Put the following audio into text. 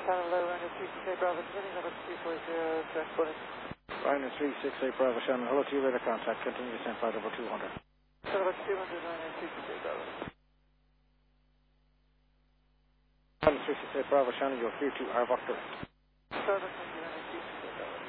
Channel low, Rhino 368 Bravo, turning number 340, transporting. Rhino 368 Bravo Shannon, hello to you, radar contact, continue to send flight over 200. Number 200, Rhino 368 Bravo. Rhino 368 Bravo Shannon, you're clear to Arbok direct. Starbuck,